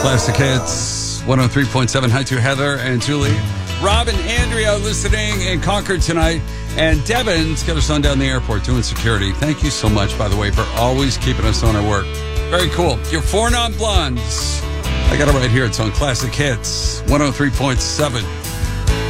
Classic Hits, 103.7. Hi to Heather and Julie. Rob and Andrea listening in Concord tonight. And Devin's got her son down the airport doing security. Thank you so much, by the way, for always keeping us on our work. Very cool. Your Four Non Blondes. I got it right here. It's on Classic Hits, 103.7.